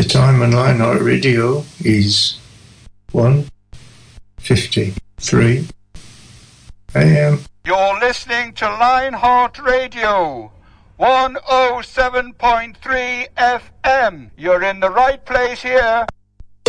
time on Lionheart Radio is 1:53 a.m. You're listening to Lionheart Radio, 107.3 FM. You're in the right place here.